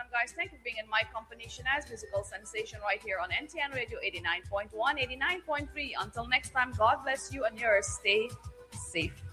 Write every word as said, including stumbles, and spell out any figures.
guys. Thank you for being in my company. Shanaz Musical Sensation right here on N T N Radio eighty-nine point one, eighty-nine point three. Until next time, God bless you and yours. Stay safe.